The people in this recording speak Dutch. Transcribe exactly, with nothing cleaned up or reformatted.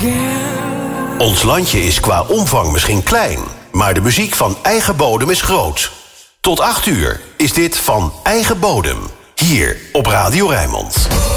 Ons landje is qua omvang misschien klein, maar de muziek van Eigen Bodem is groot. Tot acht uur is dit Van Eigen Bodem, hier op Radio Rijnmond.